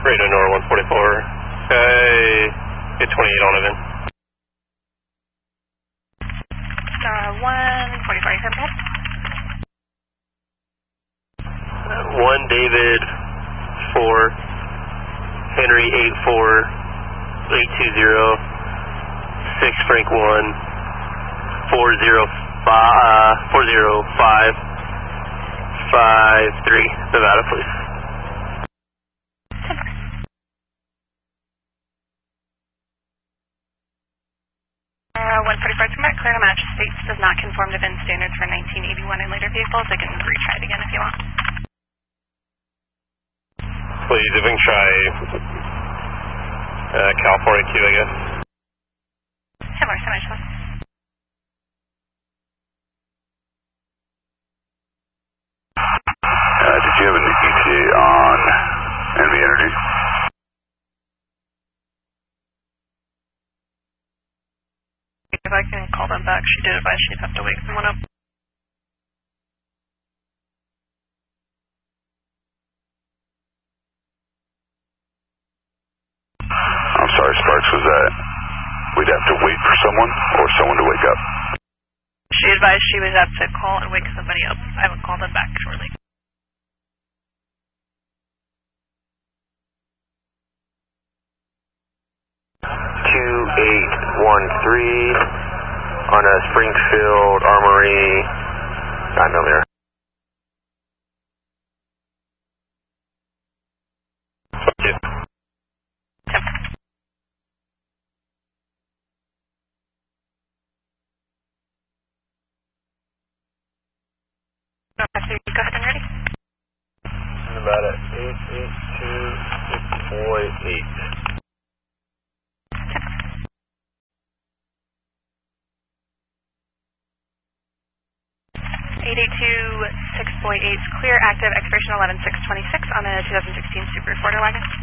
Radar Nor 144. Okay, get 28 on it in. 144, you said ahead? 1 David 4, Henry 84, 820, 6 Frank 1, 405, 53, Nevada, please. 144 to Matt, clear to match. States does not conform to VIN standards for 1981 and later vehicles. I can retry it again if you want. Please, if we can try California Q, I guess. Similar, similar. Did you have an ETA on NV Energy? If I can call them back, she did advise she'd have to wake someone up. I'm sorry, Sparks, was that we'd have to wait for someone or someone to wake up? She advised she would have to call and wake somebody up. I would call them back shortly. On a Springfield Armory 9mm. Thank you. Go ahead and ready. Nevada 882648. 882-6.8 clear, active, expiration 11-6-26 on a 2016 Subaru 4-door wagon.